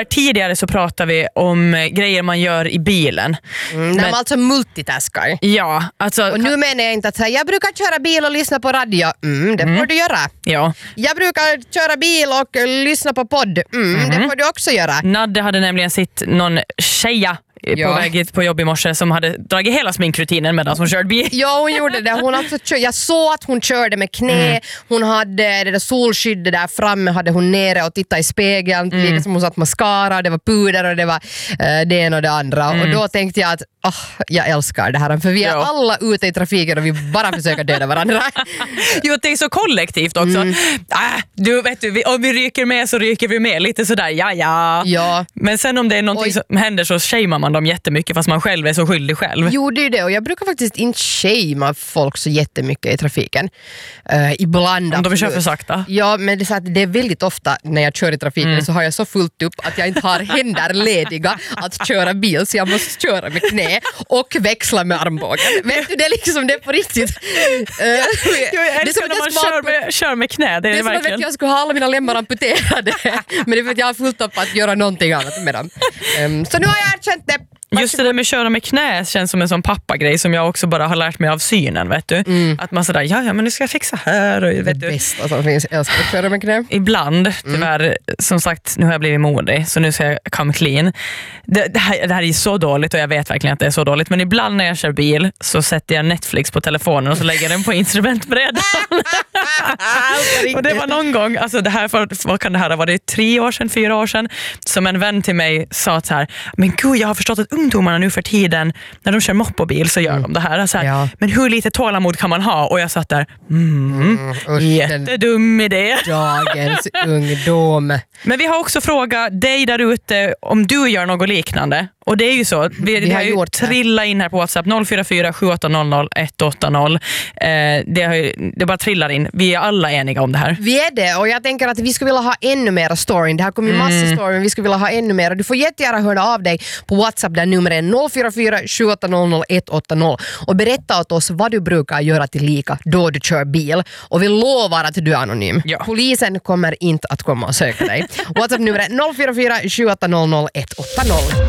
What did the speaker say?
här tidigare så pratade vi om grejer man gör i bilen. När man alltså multitaskar. Ja, alltså... Och nu menar jag inte att jag brukar köra bil och lyssna på radio. Det får du göra. Ja. Jag brukar köra bil och lyssna på podd. Det får du också göra. Nadde hade nämligen sitt någon tjeja på väg på jobb i morse som hade dragit hela sminkrutinen medan hon körde bil. Ja, hon gjorde det. Hon alltså, jag såg att hon körde med knä. Hon hade det där solskyddet där framme, hade hon nere och tittade i spegeln. Lika som hon satt mascara och det var puder och det var det ena och det andra. Och då tänkte jag att jag älskar det här. För vi är alla ute i trafiken och vi bara försöker döda varandra. Jo, det är så kollektivt också. Du vet du, om vi ryker med så ryker vi med. Lite sådär, ja. Men sen om det är någonting som händer så shamear man dem jättemycket fast man själv är så skyldig själv. Jo, det är det. Och jag brukar faktiskt inte shamea folk så jättemycket i trafiken. Ibland. Om de kör för sakta. Ja, men det är, så att det är väldigt ofta när jag kör i trafiken så har jag så fullt upp att jag inte har händer lediga att köra bil, så jag måste köra med knä och växla med armbågen. Vet du, det är liksom det på riktigt. Jag älskar när man kör med knä. Det är som verkligen. att jag skulle ha alla mina lemmar amputerade. Men det är för att jag har fullt upp att göra någonting annat med dem. Så nu har jag erkänt det. Just det där med att köra med knä känns som en sån pappagrej som jag också bara har lärt mig av synen, vet du. Att man sådär, ja men nu ska jag fixa här. Och, vet det bästa som finns, jag ska köra med knä. Ibland, tyvärr, som sagt, nu har jag blivit modig så nu ska jag come clean. Det här är så dåligt och jag vet verkligen att det är så dåligt, men ibland när jag kör bil så sätter jag Netflix på telefonen och så lägger jag den på instrumentbrädan. Och det var någon gång, alltså det här, vad kan det här ha varit, 3 år sedan, 4 år sedan, som en vän till mig sa så här, men gud, jag har förstått att ungdomarna nu för tiden, när de kör moppobil så gör de det här. Så här men hur lite tålamod kan man ha? Och jag satt där, jättedum idé. Dagens ungdom. Men vi har också frågat dig där ute om du gör något liknande. Och det är ju så, vi har ju trillat in här på WhatsApp 044 7800 180. Det bara trillar in. Vi är alla eniga om det här. Vi är det, och jag tänker att vi skulle vilja ha ännu mera story. Det här kommer ju massa story, men vi skulle vilja ha ännu mera. Du får jättegärna höra av dig på WhatsApp där numret är 044 7800 180 och berätta åt oss vad du brukar göra till lika då du kör bil. Och vi lovar att du är anonym. Ja. Polisen kommer inte att komma och söka dig. WhatsApp numret är 044 7800 180.